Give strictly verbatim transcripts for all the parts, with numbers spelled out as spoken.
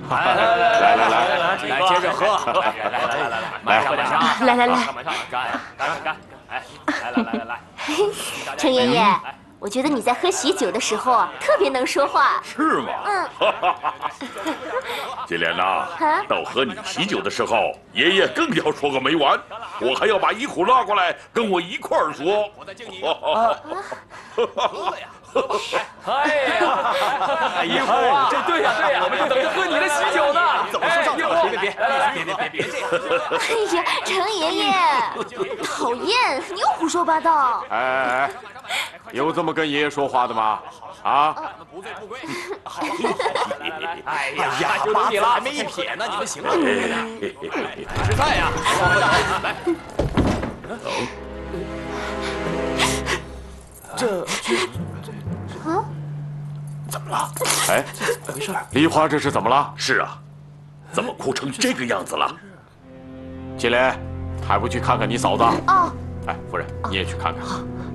来来来来来来来，来接着喝，来来来来来，满上满上， 来来来， 满上干干干，哎，来来来来来， 程爷爷。 我觉得你在喝喜酒的时候啊，特别能说话。 是吗？嗯。金莲呐，到喝你喜酒的时候，爷爷更要说个没完，我还要把一虎拉过来跟我一块儿说。我再敬你一个。 喝呀！哎呀，一虎啊，这对呀对呀，我们就等着喝你的喜酒呢。怎么说上酒？别别别别别别别这样！ 哎呀，程爷爷，讨厌，你又胡说八道。 哎哎哎！ 有这么跟爷爷说话的吗？啊！ 不醉不归。好，哎呀，就等你了，还没一撇呢，你们行了。吃菜呀！来，走。这啊？ 怎么了？哎，没事。梨花这是怎么了？ 是啊，怎么哭成这个样子了？ 金莲，还不去看看你嫂子？ 哦。 哎，夫人，你也去看看。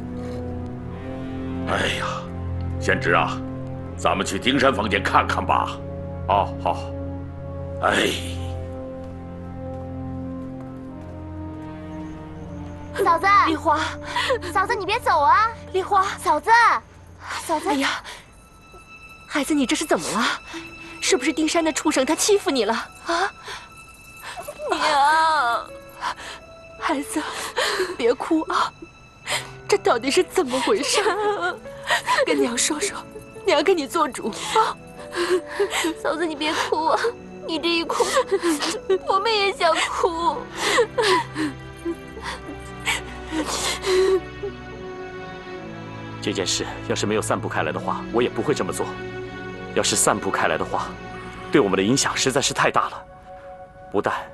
哎呀，贤侄啊，咱们去丁山房间看看吧。 哦，好。 哎， 嫂子， 梨花， 嫂子你别走啊！ 梨花， 嫂子，嫂子， 哎呀，孩子，你这是怎么了？是不是丁山那畜生他欺负你了啊？ 娘， 孩子，别哭啊。 这到底是怎么回事？跟娘说说，娘给你做主啊！ 嫂子，你别哭啊！你这一哭，我们也想哭。 这件事要是没有散布开来的话，我也不会这么做。要是散布开来的话，对我们的影响实在是太大了，不但